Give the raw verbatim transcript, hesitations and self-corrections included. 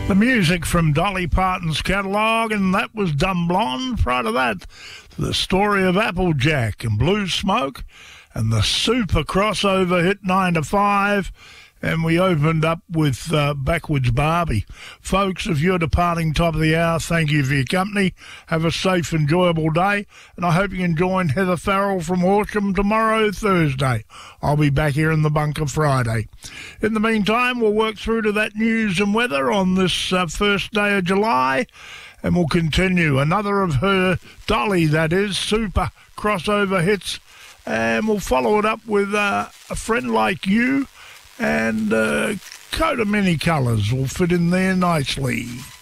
The music from Dolly Parton's catalogue, and that was Dumb Blonde. Prior to that, the story of Applejack and Blue Smoke, and the super crossover hit nine to five. And we opened up with uh, Backwards Barbie. Folks, if you're departing top of the hour, thank you for your company. Have a safe, enjoyable day. And I hope you can join Heather Farrell from Horsham tomorrow, Thursday. I'll be back here in the bunker Friday. In the meantime, we'll work through to that news and weather on this uh, first day of July. And we'll continue. Another of her, Dolly, that is, super crossover hits. And we'll follow it up with uh, A Friend Like You. And uh, coat of many colours will fit in there nicely.